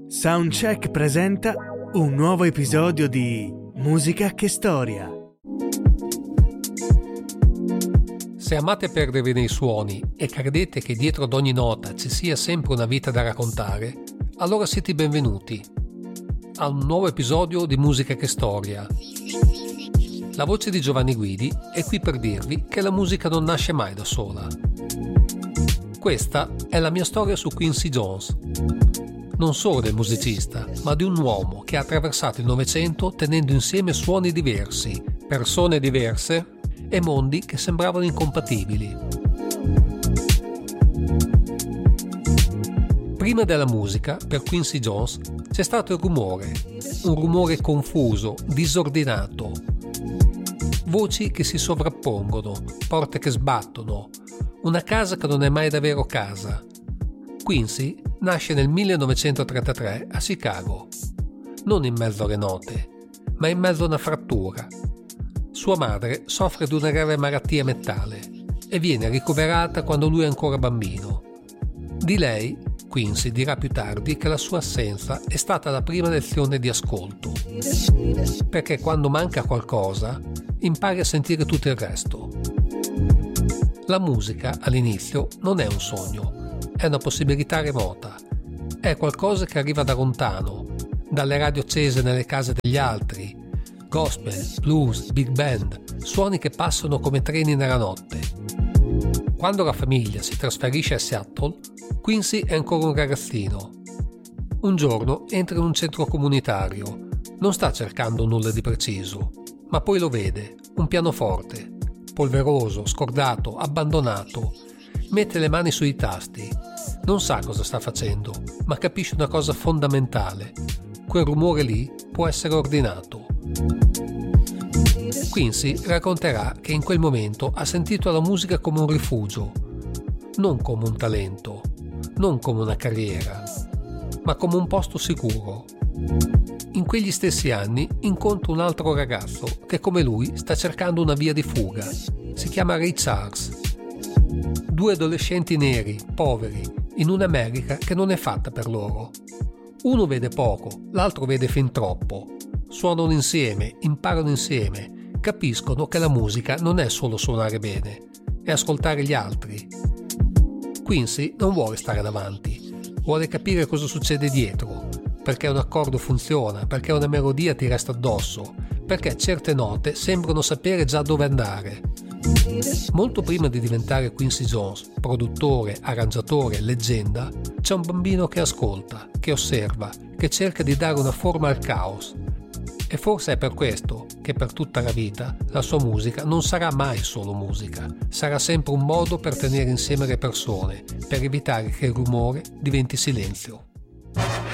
Soundcheck presenta un nuovo episodio di Musica che Storia. Se amate perdervi nei suoni e credete che dietro ad ogni nota ci sia sempre una vita da raccontare, allora siete benvenuti a un nuovo episodio di Musica che Storia. La voce di Giovanni Guidi è qui per dirvi che la musica non nasce mai da sola. Questa è la mia storia su Quincy Jones. Non solo del musicista, ma di un uomo che ha attraversato il Novecento tenendo insieme suoni diversi, persone diverse e mondi che sembravano incompatibili. Prima della musica, per Quincy Jones, c'è stato il rumore, un rumore confuso, disordinato. Voci che si sovrappongono, porte che sbattono, una casa che non è mai davvero casa. Quincy nasce nel 1933 a Chicago, non in mezzo alle note, ma in mezzo a una frattura. Sua madre soffre di una grave malattia mentale e viene ricoverata quando lui è ancora bambino. Di lei, Quincy dirà più tardi che la sua assenza è stata la prima lezione di ascolto, perché quando manca qualcosa impari a sentire tutto il resto. La musica all'inizio non è un sogno, è una possibilità remota, è qualcosa che arriva da lontano, dalle radio accese nelle case degli altri, gospel, blues, big band, suoni che passano come treni nella notte. Quando la famiglia si trasferisce a Seattle, Quincy è ancora un ragazzino. Un giorno entra in un centro comunitario, non sta cercando nulla di preciso, ma poi lo vede, un pianoforte, polveroso, scordato, abbandonato. Mette le mani sui tasti, non sa cosa sta facendo, ma capisce una cosa fondamentale: quel rumore lì può essere ordinato. Quincy racconterà che in quel momento ha sentito la musica come un rifugio, non come un talento, non come una carriera, ma come un posto sicuro. In quegli stessi anni incontra un altro ragazzo che come lui sta cercando una via di fuga. Si chiama Ray Charles. Due adolescenti neri, poveri, in un'America che non è fatta per loro. Uno vede poco, l'altro vede fin troppo. Suonano insieme, imparano insieme, capiscono che la musica non è solo suonare bene, è ascoltare gli altri. Quincy non vuole stare davanti, vuole capire cosa succede dietro, perché un accordo funziona, perché una melodia ti resta addosso, perché certe note sembrano sapere già dove andare. Molto prima di diventare Quincy Jones, produttore, arrangiatore, leggenda, c'è un bambino che ascolta, che osserva, che cerca di dare una forma al caos. E forse è per questo che per tutta la vita la sua musica non sarà mai solo musica, sarà sempre un modo per tenere insieme le persone, per evitare che il rumore diventi silenzio.